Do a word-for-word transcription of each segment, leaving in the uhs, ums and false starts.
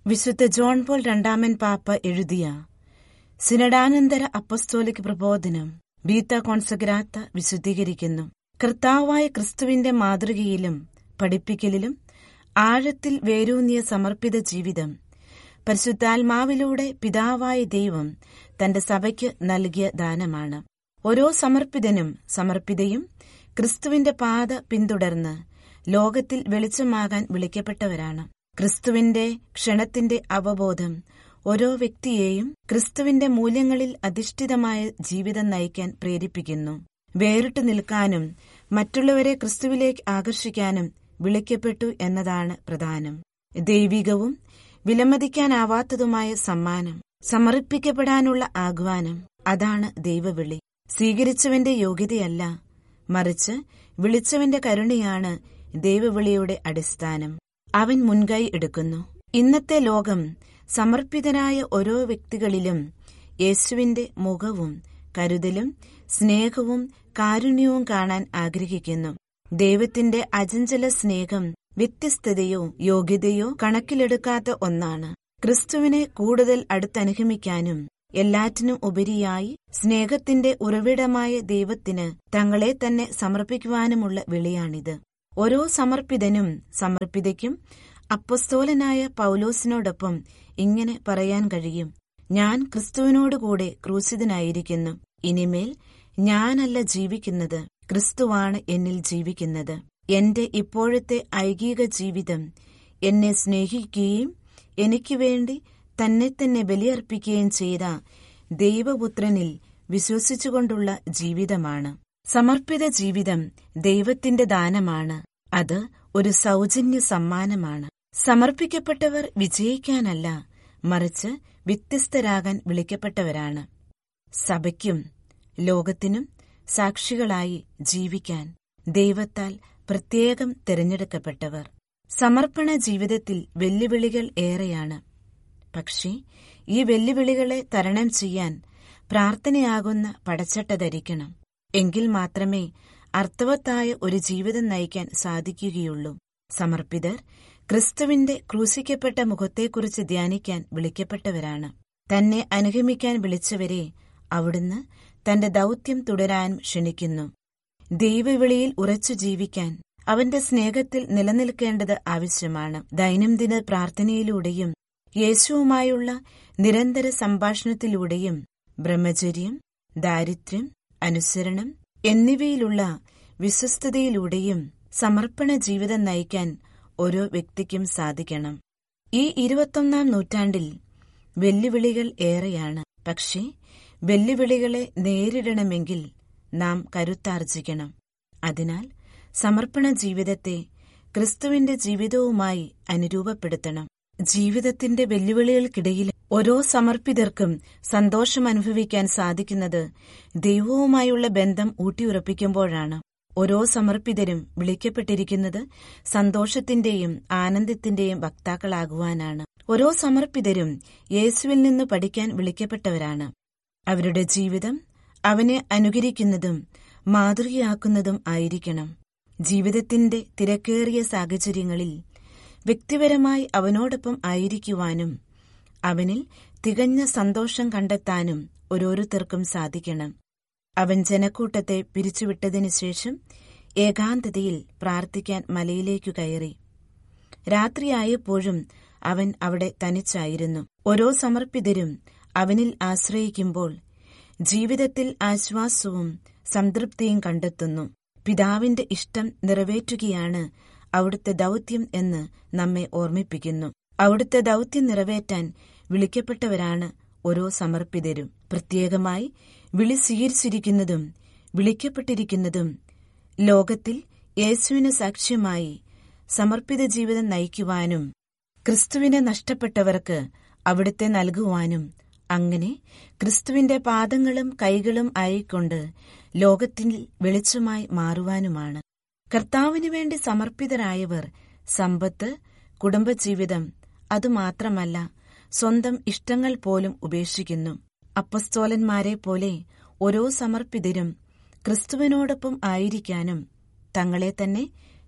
വിശുദ്ധ John Paul രണ്ടാമൻ പാപ്പ എഴുതിയ സിനഡാനന്തര അപ്പസ്തോലിക് പ്രബോധനം ബീത്ത കോൺസഗ്രാത്ത വിശുദ്ധീകരിക്കുന്നു. കർത്താവായ ക്രിസ്തുവിന്റെ മാതൃകയിലും പഠിപ്പിക്കലിലും ആഴത്തിൽ വേരൂന്നിയ സമർപ്പിത ജീവിതം പരിശുദ്ധാത്മാവിലൂടെ പിതാവായ ദൈവം തന്റെ സഭയ്ക്ക് നൽകിയ ദാനമാണ്. ഓരോ സമർപ്പിതനും സമർപ്പിതയും ക്രിസ്തുവിന്റെ പാത പിന്തുടർന്ന് ലോകത്തിൽ വെളിച്ചമാകാൻ വിളിക്കപ്പെട്ടവരാണ്. ക്രിസ്തുവിന്റെ ക്ഷണത്തിന്റെ അവബോധം ഓരോ വ്യക്തിയെയും ക്രിസ്തുവിന്റെ മൂല്യങ്ങളിൽ അധിഷ്ഠിതമായ ജീവിതം നയിക്കാൻ പ്രേരിപ്പിക്കുന്നു. വേറിട്ടു നിൽക്കാനും മറ്റുള്ളവരെ ക്രിസ്തുവിലേക്ക് ആകർഷിക്കാനും വിളിക്കപ്പെട്ടു എന്നതാണ് പ്രധാനം. ദൈവികവും വിലമതിക്കാനാവാത്തതുമായ സമ്മാനം, സമർപ്പിക്കപ്പെടാനുള്ള ആഹ്വാനം, അതാണ് ദൈവവിളി. സ്വീകരിച്ചവന്റെ യോഗ്യതയല്ല, മറിച്ച് വിളിച്ചവന്റെ കരുണയാണ് ദൈവവിളിയുടെ അടിസ്ഥാനം. അവൻ മുൻകൈ എടുക്കുന്നു. ഇന്നത്തെ ലോകം സമർപ്പിതനായ ഓരോ വ്യക്തികളിലും യേശുവിന്റെ മുഖവും കരുതലും സ്നേഹവും കാരുണ്യവും കാണാൻ ആഗ്രഹിക്കുന്നു. ദൈവത്തിന്റെ അചഞ്ചല സ്നേഹം വ്യത്യസ്തതയോ യോഗ്യതയോ കണക്കിലെടുക്കാത്ത ഒന്നാണ്. ക്രിസ്തുവിനെ കൂടുതൽ അടുത്തനുഗമിക്കാനും എല്ലാറ്റിനും ഉപരിയായി സ്നേഹത്തിന്റെ ഉറവിടമായ ദൈവത്തിന് തങ്ങളെ തന്നെ സമർപ്പിക്കുവാനുമുള്ള വിളിയാണിത്. ഓരോ സമർപ്പിതനും സമർപ്പിതയ്ക്കും അപ്പസ്തോലനായ പൗലോസിനോടൊപ്പം ഇങ്ങനെ പറയാൻ കഴിയും: ഞാൻ ക്രിസ്തുവിനോടുകൂടെ ക്രൂശിതനായിരിക്കുന്നു. ഇനിമേൽ ഞാനല്ല ജീവിക്കുന്നത്, ക്രിസ്തുവാണ് എന്നിൽ ജീവിക്കുന്നത്. എന്റെ ഇപ്പോഴത്തെ ഐഹിക ജീവിതം എന്നെ സ്നേഹിക്കുകയും എനിക്ക് വേണ്ടി തന്നെ തന്നെ ബലിയർപ്പിക്കുകയും ചെയ്ത ദൈവപുത്രനിൽ വിശ്വസിച്ചുകൊണ്ടുള്ള ജീവിതമാണ്. സമർപ്പിത ജീവിതം ദൈവത്തിന്റെ ദാനമാണ്. അത് ഒരു സൗജന്യ സമ്മാനമാണ്. സമർപ്പിക്കപ്പെട്ടവർ വിജയിക്കാനല്ല, മറിച്ച് വ്യത്യസ്തരാകാൻ വിളിക്കപ്പെട്ടവരാണ്. സഭയ്ക്കും ലോകത്തിനും സാക്ഷികളായി ജീവിക്കാൻ ദൈവത്താൽ പ്രത്യേകം തിരഞ്ഞെടുക്കപ്പെട്ടവർ. സമർപ്പണ ജീവിതത്തിൽ വെല്ലുവിളികൾ ഏറെയാണ്. പക്ഷേ ഈ വെല്ലുവിളികളെ തരണം ചെയ്യാൻ പ്രാർത്ഥനയാകുന്ന പടച്ചട്ട ധരിക്കണം. എങ്കിൽ മാത്രമേ അർത്ഥവത്തായ ഒരു ജീവിതം നയിക്കാൻ സാധിക്കുകയുള്ളൂ. സമർപ്പിതർ ക്രിസ്തുവിന്റെ ക്രൂശിക്കപ്പെട്ട മുഖത്തെക്കുറിച്ച് ധ്യാനിക്കാൻ വിളിക്കപ്പെട്ടവരാണ്. തന്നെ അനുഗമിക്കാൻ വിളിച്ചവരെ അവിടുന്ന് തന്റെ ദൗത്യം തുടരാൻ ക്ഷണിക്കുന്നു. ദൈവവിളിയിൽ ഉറച്ചു ജീവിക്കാൻ അവന്റെ സ്നേഹത്തിൽ നിലനിൽക്കേണ്ടത് ആവശ്യമാണ്. ദൈനംദിന പ്രാർത്ഥനയിലൂടെയും യേശുവുമായുള്ള നിരന്തര സംഭാഷണത്തിലൂടെയും ബ്രഹ്മചര്യം, ദാരിദ്ര്യം, അനുസരണം എന്നിവയിലുള്ള വിശ്വസ്തതയിലൂടെയും സമർപ്പണ ജീവിതം നയിക്കാൻ ഓരോ വ്യക്തിക്കും സാധിക്കണം. ഈ ഇരുപത്തൊന്നാം നൂറ്റാണ്ടിൽ വെല്ലുവിളികൾ ഏറെയാണ്. പക്ഷേ വെല്ലുവിളികളെ നേരിടണമെങ്കിൽ നാം കരുത്താർജിക്കണം. അതിനാൽ സമർപ്പണ ജീവിതത്തെ ക്രിസ്തുവിന്റെ ജീവിതവുമായി അനുരൂപപ്പെടുത്തണം. ജീവിതത്തിന്റെ വെല്ലുവിളികൾക്കിടയിൽ ഓരോ സമർപ്പിതർക്കും സന്തോഷം അനുഭവിക്കാൻ സാധിക്കുന്നത് ദൈവവുമായുള്ള ബന്ധം ഊട്ടിയുറപ്പിക്കുമ്പോഴാണ്. ഓരോ സമർപ്പിതരും വിളിക്കപ്പെട്ടിരിക്കുന്നത് സന്തോഷത്തിന്റെയും ആനന്ദത്തിന്റെയും വക്താക്കളാകുവാനാണ്. ഓരോ സമർപ്പിതരും യേശുവിൽ നിന്ന് പഠിക്കാൻ വിളിക്കപ്പെട്ടവരാണ്. അവരുടെ ജീവിതം അവനെ അനുകരിക്കുന്നതും മാതൃകയാക്കുന്നതും ആയിരിക്കണം. ജീവിതത്തിന്റെ തിരക്കേറിയ സാഹചര്യങ്ങളിൽ വ്യക്തിപരമായി അവനോടൊപ്പം ആയിരിക്കുവാനും അവനിൽ തികഞ്ഞ സന്തോഷം കണ്ടെത്താനും ഓരോരുത്തർക്കും സാധിക്കണം. അവൻ ജനക്കൂട്ടത്തെ പിരിച്ചുവിട്ടതിനു ശേഷം ഏകാന്തതയിൽ പ്രാർത്ഥിക്കാൻ മലയിലേക്കു കയറി. രാത്രിയായപ്പോഴും അവൻ അവിടെ തനിച്ചായിരുന്നു. ഓരോ സമർപ്പിതരും അവനിൽ ആശ്രയിക്കുമ്പോൾ ജീവിതത്തിൽ ആശ്വാസവും സംതൃപ്തിയും കണ്ടെത്തുന്നു. പിതാവിന്റെ ഇഷ്ടം നിറവേറ്റുകയാണ് അവിടുത്തെ ദൗത്യം എന്ന് നമ്മെ ഓർമ്മിപ്പിക്കുന്നു. അവിടുത്തെ ദൗത്യം നിറവേറ്റാൻ വിളിക്കപ്പെട്ടവരാണ് ഓരോ സമർപ്പിതരും. പ്രത്യേകമായി വിളി സ്വീകരിച്ചിരിക്കുന്നതും വിളിക്കപ്പെട്ടിരിക്കുന്നതും ലോകത്തിൽ യേശുവിന് സാക്ഷ്യമായി സമർപ്പിത ജീവിതം നയിക്കുവാനും ക്രിസ്തുവിനെ നഷ്ടപ്പെട്ടവർക്ക് അവിടുത്തെ നൽകുവാനും അങ്ങനെ ക്രിസ്തുവിന്റെ പാദങ്ങളും കൈകളും ആയിക്കൊണ്ട് ലോകത്തിൽ വെളിച്ചമായി മാറുവാനുമാണ്. കർത്താവിനു വേണ്ടി സമർപ്പിതരായവർ സമ്പത്ത്, കുടുംബജീവിതം, അതുമാത്രമല്ല സ്വന്തം ഇഷ്ടങ്ങൾ പോലും ഉപേക്ഷിക്കുന്നു. അപ്പസ്തോലന്മാരെ പോലെ ഓരോ സമർപ്പിതരും ക്രിസ്തുവിനോടൊപ്പം ആയിരിക്കാനും തങ്ങളെ തന്നെ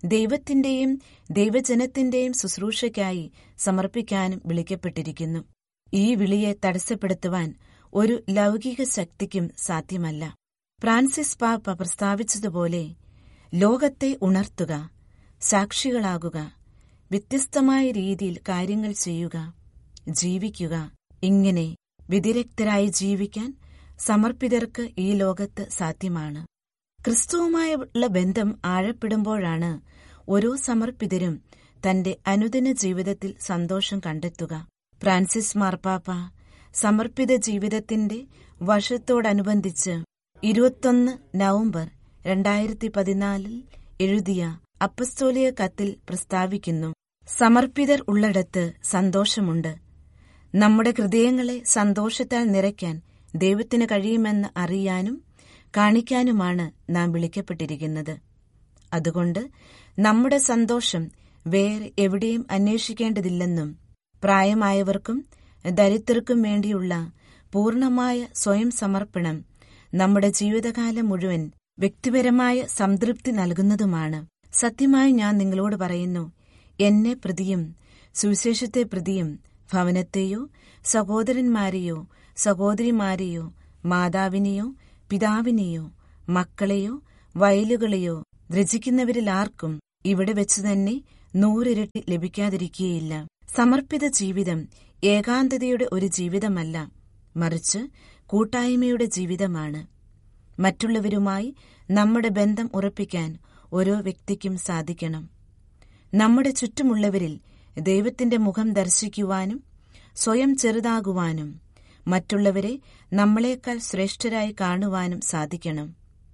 ദൈവത്തിന്റെയും ദൈവജനത്തിന്റെയും ശുശ്രൂഷയ്ക്കായി സമർപ്പിക്കാനും വിളിക്കപ്പെട്ടിരിക്കുന്നു. ഈ വിളിയെ തടസ്സപ്പെടുത്തുവാൻ ഒരു ലൗകിക ശക്തിക്കും സാധ്യമല്ല. ഫ്രാൻസിസ് പാപ്പ പ്രസ്താവിച്ചതുപോലെ ലോകത്തെ ഉണർത്തുക, സാക്ഷികളാകുക, വ്യത്യസ്തമായ രീതിയിൽ കാര്യങ്ങൾ ചെയ്യുക, ജീവിക്കുക, ഇങ്ങനെ വ്യതിരക്തരായി ജീവിക്കാൻ സമർപ്പിതർക്ക് ഈ ലോകത്ത് സാധ്യമാണ്. ക്രിസ്തുവുമായുള്ള ബന്ധം ആഴപ്പെടുമ്പോഴാണ് ഓരോ സമർപ്പിതരും തന്റെ അനുദിന ജീവിതത്തിൽ സന്തോഷം കണ്ടെത്തുക. ഫ്രാൻസിസ് മാർപ്പാപ്പ സമർപ്പിത ജീവിതത്തിന്റെ വർഷത്തോടനുബന്ധിച്ച് ഇരുപത്തൊന്ന് നവംബർ രണ്ടായിരത്തി പതിനാലിൽ എഴുതിയ അപ്പസ്തോലിക കത്തിൽ പ്രസ്താവിക്കുന്നു: സമർപ്പിതർ ഉള്ളിടത്ത് സന്തോഷമുണ്ട്. നമ്മുടെ ഹൃദയങ്ങളെ സന്തോഷത്താൽ നിറയ്ക്കാൻ ദൈവത്തിന് കഴിയുമെന്ന് അറിയാനും കാണിക്കാനുമാണ് നാം വിളിക്കപ്പെട്ടിരിക്കുന്നത്. അതുകൊണ്ട് നമ്മുടെ സന്തോഷം വേറെ എവിടെയും അന്വേഷിക്കേണ്ടതില്ലെന്നും പ്രായമായവർക്കും ദരിദ്രർക്കും വേണ്ടിയുള്ള പൂർണ്ണമായ സ്വയം സമർപ്പണം നമ്മുടെ ജീവിതകാലം മുഴുവൻ വ്യക്തിപരമായ സംതൃപ്തി നൽകുന്നതുമാണ്. സത്യമായി ഞാൻ നിങ്ങളോട് പറയുന്നു, എന്നെ പ്രതിയും സുവിശേഷത്തെ പ്രതിയും ഭവനത്തെയോ സഹോദരന്മാരെയോ സഹോദരിമാരെയോ മാതാവിനെയോ പിതാവിനെയോ മക്കളെയോ വയലുകളെയോ ദ്രജിക്കുന്നവരിൽ ആർക്കും ഇവിടെ വെച്ചു തന്നെ നൂറിരട്ടി ലഭിക്കാതിരിക്കുകയില്ല. സമർപ്പിത ജീവിതം ഏകാന്തതയുടെ ഒരു ജീവിതമല്ല, മറിച്ച് കൂട്ടായ്മയുടെ ജീവിതമാണ്. മറ്റുള്ളവരുമായി നമ്മുടെ ബന്ധം ഉറപ്പിക്കാൻ ഓരോ വ്യക്തിക്കും സാധിക്കണം. നമ്മുടെ ചുറ്റുമുള്ളവരിൽ ദൈവത്തിന്റെ മുഖം ദർശിക്കുവാനും സ്വയം ചെറുതാകുവാനും മറ്റുള്ളവരെ നമ്മളെക്കാൾ ശ്രേഷ്ഠരായി കാണുവാനും സാധിക്കണം.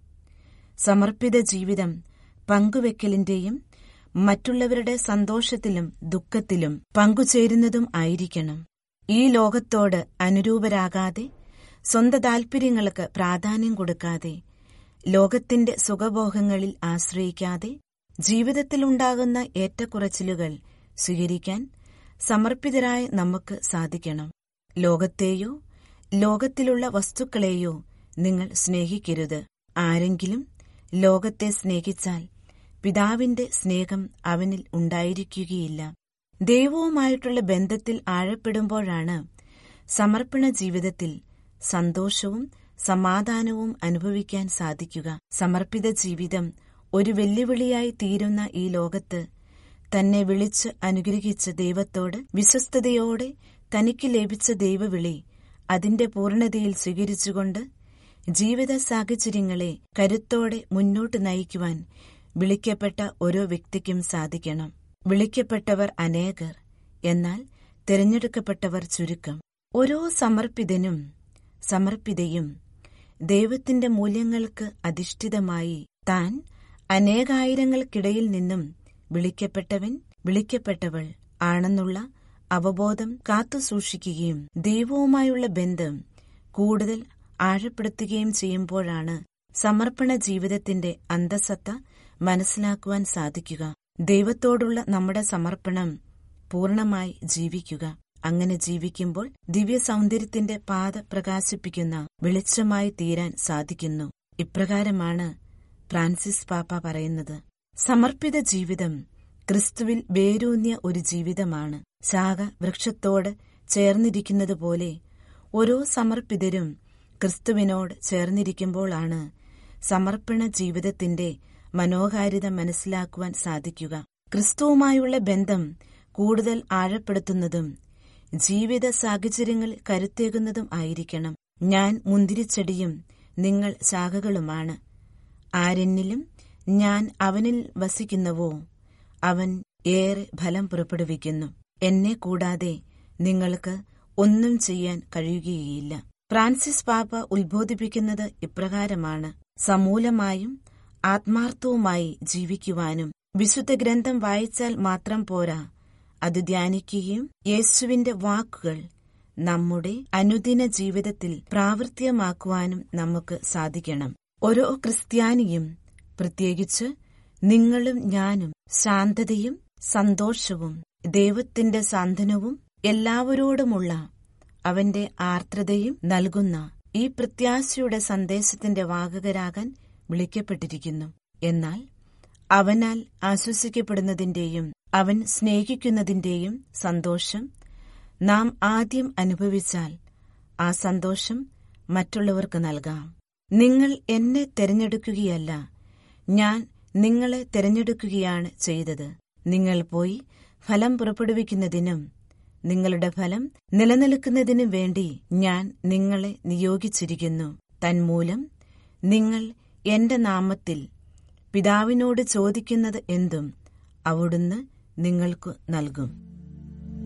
സമർപ്പിത ജീവിതം പങ്കുവെക്കലിന്റെയും മറ്റുള്ളവരുടെ സന്തോഷത്തിലും ദുഃഖത്തിലും പങ്കുചേരുന്നതും ആയിരിക്കണം. ഈ ലോകത്തോട് അനുരൂപരാകാതെ, സ്വന്തം താൽപര്യങ്ങൾക്ക് പ്രാധാന്യം കൊടുക്കാതെ, ലോകത്തിന്റെ സുഖഭോഗങ്ങളിൽ ആശ്രയിക്കാതെ, ജീവിതത്തിലുണ്ടാകുന്ന ഏറ്റക്കുറച്ചിലുകൾ സ്വീകരിക്കാൻ സമർപ്പിതരായ നമുക്ക് സാധിക്കണം. ലോകത്തെയോ ലോകത്തിലുള്ള വസ്തുക്കളെയോ നിങ്ങൾ സ്നേഹിക്കരുത്. ആരെങ്കിലും ലോകത്തെ സ്നേഹിച്ചാൽ പിതാവിന്റെ സ്നേഹം അവനിൽ ഉണ്ടായിരിക്കുകയില്ല. ദൈവവുമായിട്ടുള്ള ബന്ധത്തിൽ ആഴപ്പെടുമ്പോഴാണ് സമർപ്പണ ജീവിതത്തിൽ സന്തോഷവും സമാധാനവും അനുഭവിക്കാൻ സാധിക്കുക. സമർപ്പിത ജീവിതം ഒരു വെല്ലുവിളിയായി തീരുന്ന ഈ ലോകത്ത് തന്നെ വിളിച്ച് അനുഗ്രഹിച്ച ദൈവത്തോട് വിശ്വസ്തയോടെ തനിക്ക് ലഭിച്ച ദൈവവിളി അതിന്റെ പൂർണ്ണതയിൽ സ്വീകരിച്ചുകൊണ്ട് ജീവിത സാഹചര്യങ്ങളെ കരുത്തോടെ മുന്നോട്ട് നയിക്കുവാൻ വിളിക്കപ്പെട്ട ഓരോ വ്യക്തിക്കും സാധിക്കണം. വിളിക്കപ്പെട്ടവർ അനേകർ, എന്നാൽ തിരഞ്ഞെടുക്കപ്പെട്ടവർ ചുരുക്കം. ഓരോ സമർപ്പിതനും സമർപ്പിതയും ദൈവത്തിന്റെ മൂല്യങ്ങൾക്ക് അധിഷ്ഠിതമായി താൻ അനേകായിരങ്ങൾക്കിടയിൽ നിന്നും വിളിക്കപ്പെട്ടവൻ വിളിക്കപ്പെട്ടവൾ ആണെന്നുള്ള അവബോധം കാത്തുസൂക്ഷിക്കുകയും ദൈവവുമായുള്ള ബന്ധം കൂടുതൽ ആഴപ്പെടുത്തുകയും ചെയ്യുമ്പോഴാണ് സമർപ്പണ ജീവിതത്തിന്റെ അന്തസത്ത മനസ്സിലാക്കുവാൻ സാധിക്കുക. ദൈവത്തോടുള്ള നമ്മുടെ സമർപ്പണം പൂർണ്ണമായി ജീവിക്കുക. അങ്ങനെ ജീവിക്കുമ്പോൾ ദിവ്യ സൗന്ദര്യത്തിന്റെ പാത പ്രകാശിപ്പിക്കുന്ന വെളിച്ചമായി തീരാൻ സാധിക്കുന്നു. ഇപ്രകാരമാണ് ഫ്രാൻസിസ് പാപ്പ പറയുന്നത്: സമർപ്പിത ജീവിതം ക്രിസ്തുവിൽ വേരൂന്നിയ ഒരു ജീവിതമാണ്. ശാഖ വൃക്ഷത്തോട് ചേർന്നിരിക്കുന്നതുപോലെ ഓരോ സമർപ്പിതരും ക്രിസ്തുവിനോട് ചേർന്നിരിക്കുമ്പോഴാണ് സമർപ്പണ ജീവിതത്തിന്റെ മനോഹാരിത മനസ്സിലാക്കുവാൻ സാധിക്കുക. ക്രിസ്തുവുമായുള്ള ബന്ധം കൂടുതൽ ആഴപ്പെടുത്തുന്നതും ജീവിത സാഹചര്യങ്ങൾ കരുത്തേകുന്നതും ആയിരിക്കണം. ഞാൻ മുന്തിരിച്ചെടിയും നിങ്ങൾ ശാഖകളുമാണ്. ആരെന്നിലും ഞാൻ അവനിൽ വസിക്കുന്നുവോ അവൻ ഏറെ ഫലം പുറപ്പെടുവിക്കുന്നു. എന്നെ കൂടാതെ നിങ്ങൾക്ക് ഒന്നും ചെയ്യാൻ കഴിയുകയില്ല. ഫ്രാൻസിസ് പാപ്പ ഉത്ബോധിപ്പിക്കുന്നത് ഇപ്രകാരമാണ്: സമൂലമായും ആത്മാർത്ഥവുമായി ജീവിക്കുവാനും വിശുദ്ധ ഗ്രന്ഥം വായിച്ചാൽ മാത്രം പോരാ, അത് ധ്യാനിക്കുകയും യേശുവിന്റെ വാക്കുകൾ നമ്മുടെ അനുദിന ജീവിതത്തിൽ പ്രാവർത്തികമാക്കുവാനും നമുക്ക് സാധിക്കണം. ഓരോ ക്രിസ്ത്യാനിയും, പ്രത്യേകിച്ച് നിങ്ങളും ഞാനും, ശാന്തതയും സന്തോഷവും ദൈവത്തിന്റെ സാന്ത്വനവും എല്ലാവരോടുമുള്ള അവന്റെ ആർദ്രതയും നൽകുന്ന ഈ പ്രത്യാശയുടെ സന്ദേശത്തിന്റെ വാഹകരാകാൻ വിളിക്കപ്പെട്ടിരിക്കുന്നു. എന്നാൽ അവനാൽ ആശ്വസിക്കപ്പെടുന്നതിന്റെയും അവൻ സ്നേഹിക്കുന്നതിന്റെയും സന്തോഷം നാം ആദ്യം അനുഭവിച്ചാൽ ആ സന്തോഷം മറ്റുള്ളവർക്ക് നൽകാം. നിങ്ങൾ എന്നെ തിരഞ്ഞെടുക്കുകയല്ല, ഞാൻ നിങ്ങളെ തിരഞ്ഞെടുക്കുകയാണ് ചെയ്തത്. നിങ്ങൾ പോയി ഫലം പുറപ്പെടുവിക്കുന്നതിനും നിങ്ങളുടെ ഫലം നിലനിൽക്കുന്നതിനും വേണ്ടി ഞാൻ നിങ്ങളെ നിയോഗിച്ചിരിക്കുന്നു. തന്മൂലം നിങ്ങൾ എന്റെ നാമത്തിൽ പിതാവിനോട് ചോദിക്കുന്നത് എന്തും അവിടുന്ന് നിങ്ങൾക്കു നൽകും.